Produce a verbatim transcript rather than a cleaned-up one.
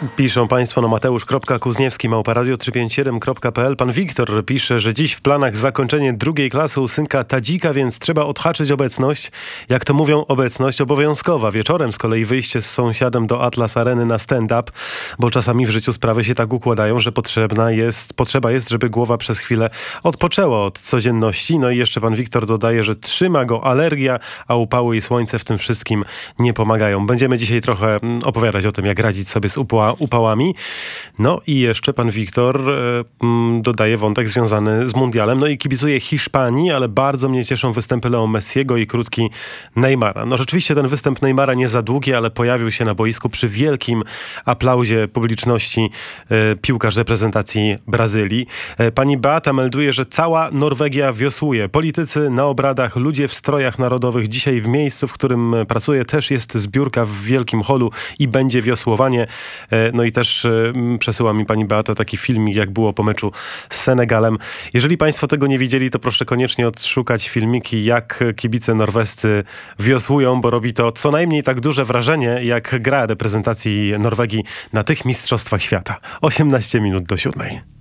Piszą państwo na mateusz kropka kuzniewski małpa radio trzysta pięćdziesiąt siedem kropka p l. Pan Wiktor pisze, że dziś w planach zakończenie drugiej klasy u synka Tadzika, więc trzeba odhaczyć obecność. Jak to mówią, obecność obowiązkowa. Wieczorem z kolei wyjście z sąsiadem do Atlas Areny na stand-up, bo czasami w życiu sprawy się tak układają, że potrzebna jest, potrzeba jest, żeby głowa przez chwilę odpoczęła od codzienności. No i jeszcze pan Wiktor dodaje, że trzyma go alergia, a upały i słońce w tym wszystkim nie pomagają. Będziemy dzisiaj trochę opowiadać o tym, jak radzić sobie z upła, upałami. No i jeszcze pan Wiktor e, m, dodaje wątek związany z mundialem. No i kibicuje Hiszpanii, ale bardzo mnie cieszą występy Leo Messiego i krótki Neymara. No rzeczywiście ten występ Neymara nie za długi, ale pojawił się na boisku przy wielkim aplauzie publiczności e, piłkarz reprezentacji Brazylii. E, pani Beata melduje, że cała Norwegia wiosłuje. Politycy na obradach, ludzie w strojach narodowych. Dzisiaj w miejscu, w którym pracuje, też jest zbiórka w wielkim holu i będzie wiosłowanie. E, no i też e, przesyła mi pani Beata taki filmik, jak było po meczu z Senegalem. Jeżeli państwo tego nie widzieli, to proszę koniecznie odszukać filmiki, jak kibice norwescy wiosłują, bo robi to co najmniej tak duże wrażenie, jak gra reprezentacji Norwegii na tych mistrzostwach świata. osiemnaście minut do siódmej.